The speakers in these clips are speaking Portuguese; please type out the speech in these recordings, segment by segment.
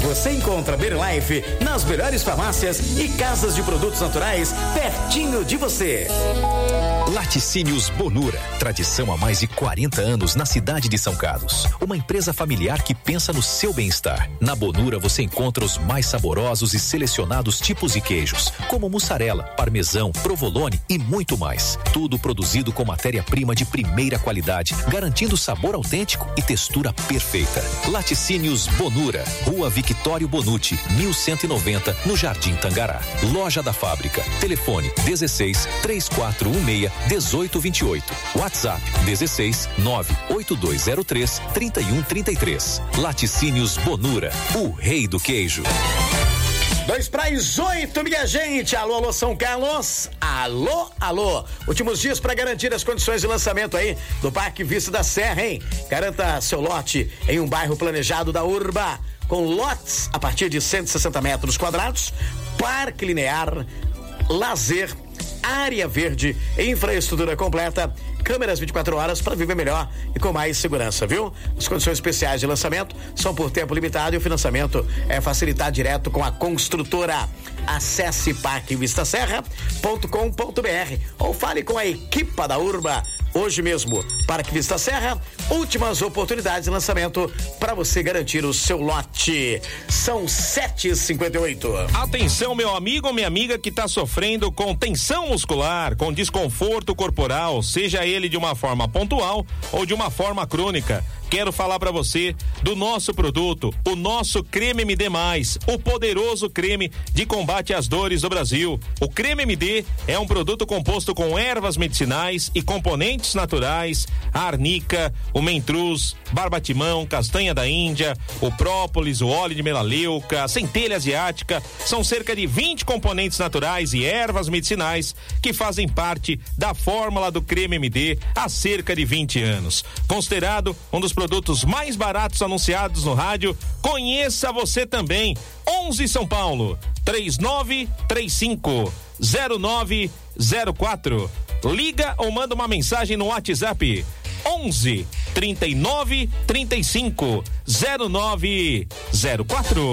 Você encontra Berlife nas melhores farmácias e casas de produtos naturais pertinho de você. Laticínios Bonura, tradição há mais de 40 anos na cidade de São Carlos. Uma empresa familiar que pensa no seu bem-estar. Na Bonura você encontra os mais saborosos e selecionados tipos de queijos, como mussarela, parmesão, provolone e muito mais. Tudo produzido com matéria-prima de primeira qualidade, garantindo sabor autêntico e textura perfeita. Laticínios Bonura, Rua Victório Bonucci, 1190, no Jardim Tangará. Loja da Fábrica. Telefone 16 3416 1828. WhatsApp 16 98203 3133. Laticínios Bonura, o rei do queijo. 2:08, minha gente. Alô, alô, São Carlos. Alô, alô. Últimos dias para garantir as condições de lançamento aí do Parque Vista da Serra, hein? Garanta seu lote em um bairro planejado da Urba, com lotes a partir de 160 metros quadrados, parque linear, lazer, área verde, infraestrutura completa, câmeras 24 horas para viver melhor e com mais segurança, viu? As condições especiais de lançamento são por tempo limitado e o financiamento é facilitado direto com a construtora. Acesse parquevistaserra.com.br ou fale com a equipe da Urba. Hoje mesmo, Parque Vista Serra, últimas oportunidades de lançamento para você garantir o seu lote. São 7h58. Atenção, meu amigo ou minha amiga que está sofrendo com tensão muscular, com desconforto corporal, seja ele de uma forma pontual ou de uma forma crônica. Quero falar para você do nosso produto, o nosso Creme MD+, o poderoso creme de combate às dores do Brasil. O Creme MD é um produto composto com ervas medicinais e componentes naturais, a arnica, o mentruz, barbatimão, castanha da Índia, o própolis, o óleo de melaleuca, a centelha asiática. São cerca de 20 componentes naturais e ervas medicinais que fazem parte da fórmula do Creme MD há cerca de 20 anos. Considerado um dos produtos mais baratos anunciados no rádio, conheça você também. 11 São Paulo, 3935-0904. Liga ou manda uma mensagem no WhatsApp 11 39 35 0904.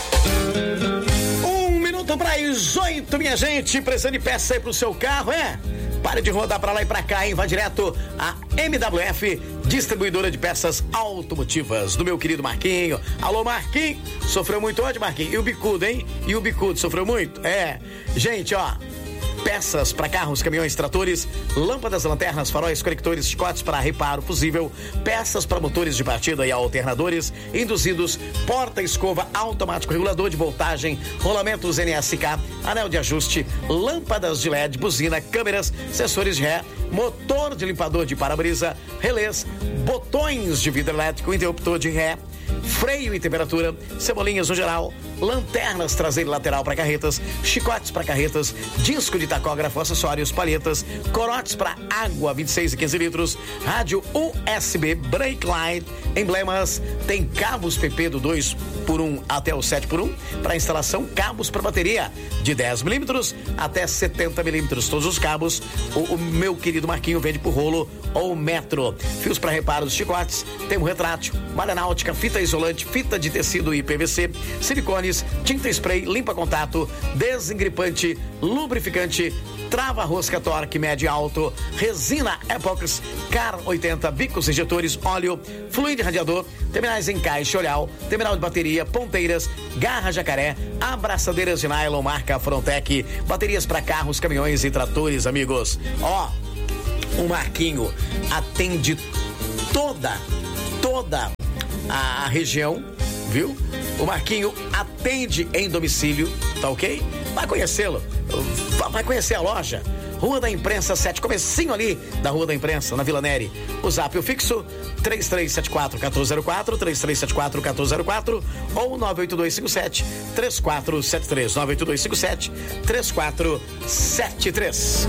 1 minuto para as 8, minha gente. Precisando de peça aí pro seu carro, é? Pare de rodar pra lá e pra cá, hein? Vá direto a MWF, distribuidora de peças automotivas, do meu querido Marquinho. Alô, Marquinho. Sofreu muito hoje, Marquinho? E o bicudo, hein? E o bicudo sofreu muito? É. Gente, ó, peças para carros, caminhões, tratores, lâmpadas, lanternas, faróis, conectores, chicotes para reparo possível, peças para motores de partida e alternadores, induzidos, porta-escova automático, regulador de voltagem, rolamentos NSK, anel de ajuste, lâmpadas de LED, buzina, câmeras, sensores de ré, motor de limpador de para-brisa, relés, botões de vidro elétrico, interruptor de ré, freio e temperatura, cebolinhas no geral, lanternas traseira e lateral para carretas, chicotes para carretas, disco de tacógrafo, acessórios, palhetas, corotes para água 26 e 15 litros, rádio USB, brake light, emblemas, tem cabos PP do 2x1 até o 7x1 para instalação, cabos para bateria de 10 milímetros até 70 milímetros, todos os cabos o meu querido Marquinho vende por rolo ou metro, fios para reparo dos chicotes, termo retrátil, malha náutica, fita isolante, fita de tecido e PVC, silicones, tinta spray, limpa contato, desengripante, lubrificante, trava rosca torque médio e alto, resina Epox, Car 80, bicos injetores, óleo, fluido radiador, terminais em caixa olhal, terminal de bateria, ponteiras, garra jacaré, abraçadeiras de nylon marca Frontec, baterias para carros, caminhões e tratores, amigos. Ó, o Marquinho atende toda a região, viu? O Marquinho atende em domicílio, tá ok? Vai conhecê-lo, vai conhecer a loja. Rua da Imprensa 7, comecinho ali da Rua da Imprensa, na Vila Neri. O zap o fixo 3374-1404, 3374-1404 ou 98257-3473, 98257-3473.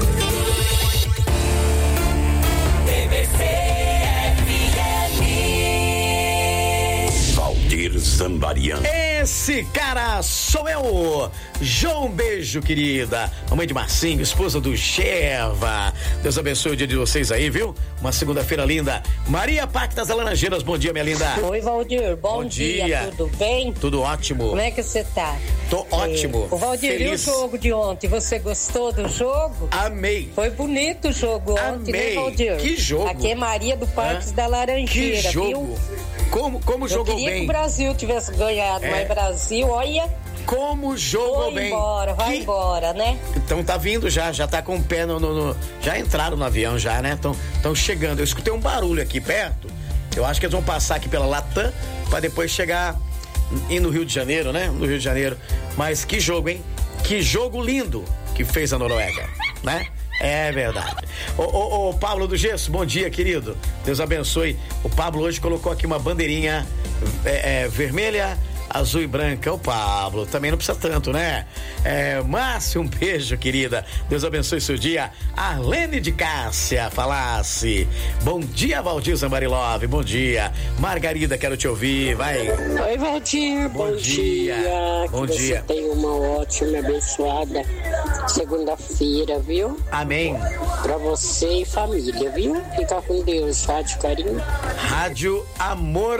Valdir Zambarian. Esse cara sou eu, João Beijo, querida. Mamãe de Marcinho, esposa do Cheva. Deus abençoe o dia de vocês aí, viu? Uma segunda-feira linda. Maria Pactas das Laranjeiras, bom dia, minha linda. Oi, Valdir, bom dia. Tudo bem? Tudo ótimo. Como é que você tá? Tô ótimo. O Valdir, e o jogo de ontem? Você gostou do jogo? Amei. Foi bonito o jogo ontem, né, Valdir? Que jogo. Aqui é Maria do Parques da Laranjeira, que jogo. Viu? Como jogou bem. Eu queria que o Brasil tivesse ganhado, mas Brasil, olha... Como jogou bem. Vai embora, né? Então tá vindo já tá com o pé no... Já entraram no avião já, né? Estão chegando. Eu escutei um barulho aqui perto. Eu acho que eles vão passar aqui pela Latam pra depois chegar no Rio de Janeiro, né? No Rio de Janeiro. Mas que jogo, hein? Que jogo lindo que fez a Noruega, né? É verdade. Ô Pablo do Gesso, bom dia, querido. Deus abençoe. O Pablo hoje colocou aqui uma bandeirinha vermelha, azul e branca. O Pablo também não precisa tanto, né? Márcia, um beijo, querida. Deus abençoe seu dia. Arlene de Cássia falasse. Bom dia, Valdir Zambarilove. Bom dia. Margarida, quero te ouvir. Vai. Oi, Valdir. Bom dia. Bom que dia. Você tenha uma ótima, abençoada segunda-feira, viu? Amém. Pra você e família, viu? Fica com Deus. Rádio Carinho. Rádio Amor.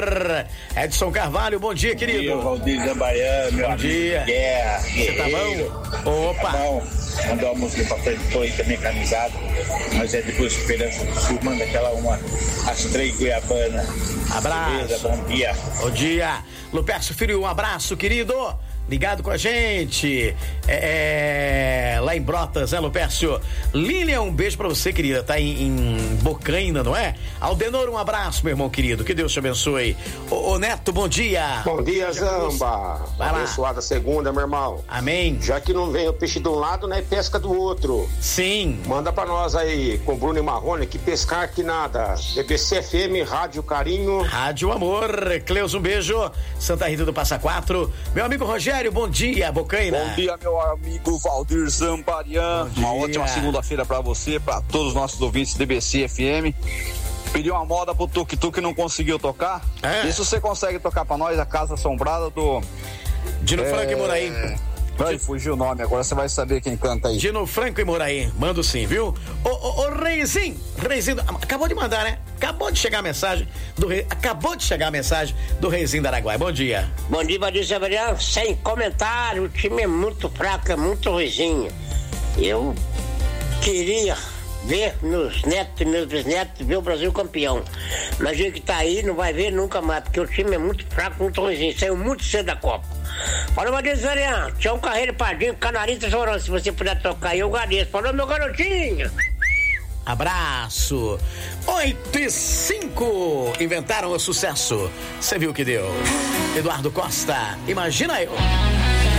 Edson Carvalho, bom dia, querido. Bom dia, Valdir Zambaiano, meu amigo. Bom dia. Guerra, Você tá bom? Opa. Tá bom. Mandou uma música pra frente, tô aí também canizado. Mas é depois Esperança do Sul, manda aquela as 3 Goiabana. Abraço. Beleza, bom dia. Bom dia. Lupércio Filho, um abraço, querido. Ligado com a gente. Lá em Brotas, né, Lupércio? Lilian, um beijo pra você, querida. Tá em Bocaina, não é? Aldenor, um abraço, meu irmão querido. Que Deus te abençoe. Ô Neto, bom dia. Bom dia, Zamba. Vai lá. Abençoada segunda, meu irmão. Amém. Já que não vem o peixe de um lado, né, pesca do outro. Sim. Manda pra nós aí, com Bruno e Marrone, que pescar que nada. BBC FM, Rádio Carinho. Rádio Amor. Cleus, um beijo. Santa Rita do Passa Quatro. Meu amigo Rogério, bom dia, Bocaina. Bom dia, meu amigo Valdir Zambarian. Uma ótima segunda-feira pra você, pra todos os nossos ouvintes do BBC FM. Pediu uma moda pro Tuk Tuk e não conseguiu tocar. E se você consegue tocar pra nós, a Casa Assombrada do... Dino Franco e Moraí. Ai, fugiu o nome, agora você vai saber quem canta aí. Dino Franco e Moraí, mando sim, viu? Ô Reizinho, acabou de mandar, né? Acabou de chegar a mensagem do Reizinho da Araguaia. Bom dia. Bom dia, Valdir Zambarian. Sem comentário, o time é muito fraco, é muito ruizinho. Eu queria ver meus netos e meus bisnetos ver o Brasil campeão. Mas gente que tá aí não vai ver nunca mais, porque o time é muito fraco, muito ruizinho. Saiu muito cedo da Copa. Falou, Valdir Zambarian, tinha um Carreiro Pardinho, Canarinho tá chorando. Se você puder tocar aí, eu agradeço. Falou, meu garotinho. Abraço. 8:05. Inventaram o sucesso. Você viu o que deu? Eduardo Costa, imagina eu.